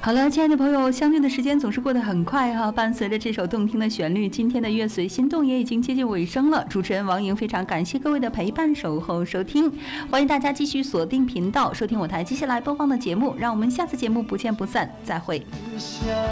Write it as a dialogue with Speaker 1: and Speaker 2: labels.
Speaker 1: 好了，亲爱的朋友，相聚的时间总是过得很快哈。伴随着这首动听的旋律，今天的乐随心动也已经接近尾声了。主持人王莹非常感谢各位的陪伴、守候、收听，欢迎大家继续锁定频道收听我台接下来播放的节目，让我们下次节目不见不散，再会。